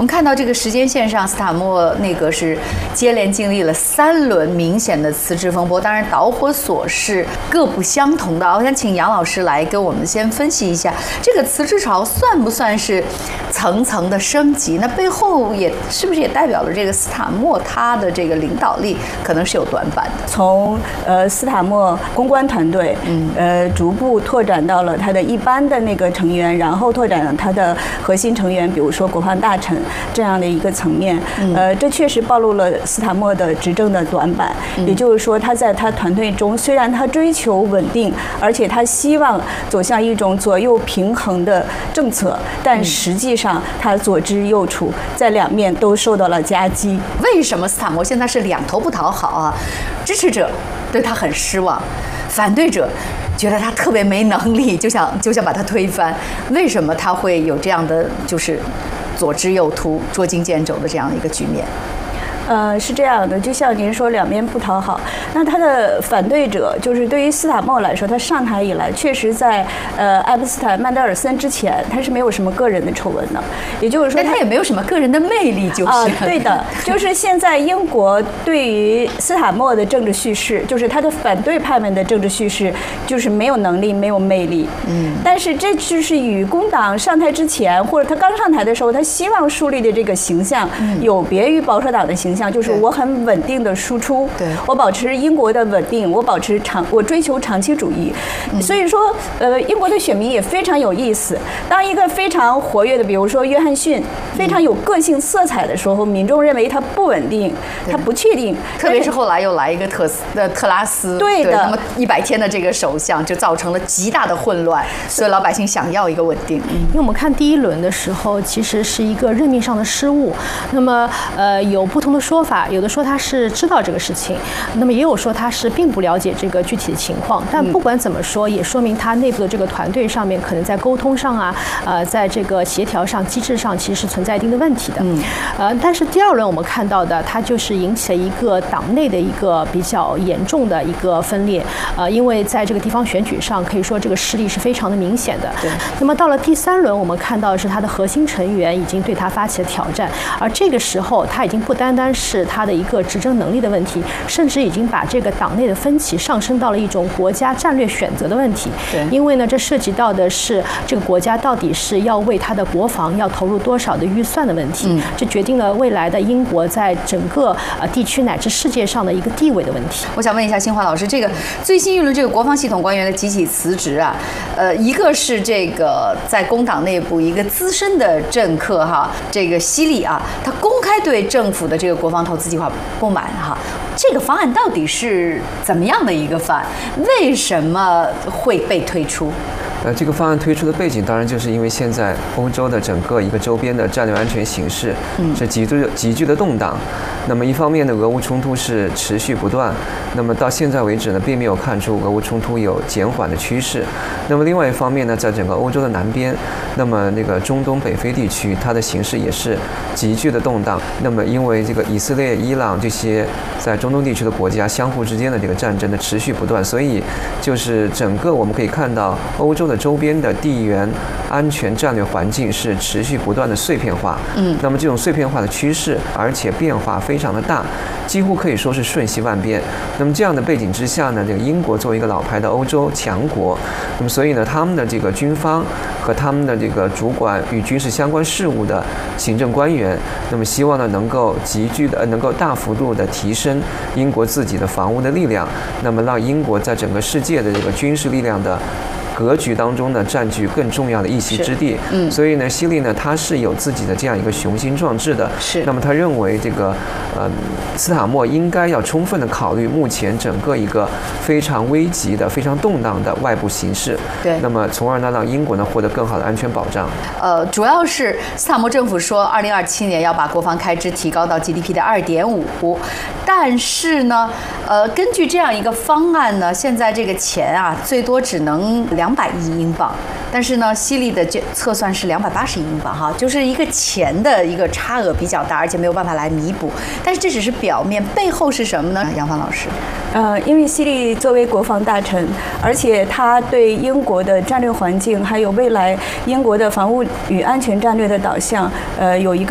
我们看到这个时间线上，斯塔默内阁是接连经历了3轮明显的辞职风波，当然导火索是各不相同的。我想请杨老师来跟我们先分析一下，这个辞职潮算不算是层层的升级？那背后是不是也代表了这个斯塔默他的这个领导力可能是有短板的？ 从斯塔默公关团队，逐步拓展到了他的一般的那个成员，然后拓展了他的核心成员，比如说国防大臣这样的一个层面。这确实暴露了斯塔默的执政的短板。也就是说，他在他团队中，虽然他追求稳定，而且他希望走向一种左右平衡的政策，但实际上他左支右绌，在两面都受到了夹击。 为什么斯塔默现在是两头不讨好啊？支持者对他很失望，反对者觉得他特别没能力，就想把他推翻。为什么他会有这样的就是左支右突、捉襟见肘的这样的一个局面？ 是这样的，就像您说，两面不讨好。那他的反对者，就是对于斯塔默来说，他上台以来，确实在爱因斯坦、曼德尔森之前，他是没有什么个人的丑闻的。也就是说， 他也没有什么个人的魅力，就是对的，就是现在英国对于斯塔默的政治叙事，就是他的反对派们的政治叙事，就是没有能力、没有魅力。但是这就是与工党上台之前，或者他刚上台的时候，他希望树立的这个形象，有别于保守党的形象。就是我很稳定的输出，我保持英国的稳定，我追求长期主义。所以说，英国的选民也非常有意思。当一个非常活跃的，比如说约翰逊，非常有个性色彩的时候，民众认为他不稳定，他不确定。 特别是后来又来一个特拉斯， 对的， 那么100天的这个首相，就造成了极大的混乱，所以老百姓想要一个稳定。 因为我们看第一轮的时候，其实是一个任命上的失误。那么有不同的说法，有的说他是知道这个事情，那么也有说他是并不了解这个具体的情况。但不管怎么说，也说明他内部的这个团队上面可能在沟通上啊，在这个协调上、机制上，其实是存在一定的问题的。但是第二轮我们看到的，它就是引起了一个党内的一个比较严重的一个分裂。因为在这个地方选举上，可以说这个势力是非常的明显的。那么到了第3轮，我们看到的是他的核心成员已经对他发起了挑战，而这个时候他已经不单单是他的一个执政能力的问题，甚至已经把这个党内的分歧上升到了一种国家战略选择的问题。因为呢，这涉及到的是这个国家到底是要为他的国防要投入多少的预算的问题，这决定了未来的英国在整个地区乃至世界上的一个地位的问题。 我想问一下新华老师，这个最新一轮这个国防系统官员的集体辞职啊，一个是这个在工党内部一个资深的政客这个希利啊，他公开对政府的这个国防投资计划不满这个方案到底是怎么样的一个方案？为什么会被推出？ 这个方案推出的背景，当然就是因为现在欧洲的整个一个周边的战略安全形势是急剧的动荡。那么一方面呢，俄乌冲突是持续不断，那么到现在为止呢，并没有看出俄乌冲突有减缓的趋势。那么另外一方面呢，在整个欧洲的南边，那么那个中东北非地区，它的形势也是急剧的动荡。那么因为这个以色列、伊朗这些在中东地区的国家相互之间的这个战争的持续不断，所以就是整个我们可以看到欧洲的周边的地缘安全战略环境是持续不断的碎片化。那么这种碎片化的趋势，而且变化非常的大，几乎可以说是瞬息万变。那么这样的背景之下呢，这个英国作为一个老牌的欧洲强国，那么所以呢，他们的这个军方和他们的这个主管与军事相关事务的行政官员，那么希望呢能够能够大幅度的提升英国自己的防务的力量，那么让英国在整个世界的这个军事力量的格局当中呢，占据更重要的一席之地。所以呢，希利呢，他是有自己的这样一个雄心壮志的。那么他认为这个斯塔默应该要充分的考虑目前整个一个非常危急的、非常动荡的外部形势。那么从而呢，让英国呢获得更好的安全保障。 主要是斯塔默政府说，2027年要把国防开支提高到 GDP 的2.5%，但是呢，根据这样一个方案呢，现在这个钱啊，最多只能200亿英镑，但是呢，希利的测算是280亿英镑就是一个钱的一个差额比较大，而且没有办法来弥补。但是这只是表面，背后是什么呢？杨芳老师， 因为希利作为国防大臣，而且他对英国的战略环境，还有未来英国的防务与安全战略的导向，有一个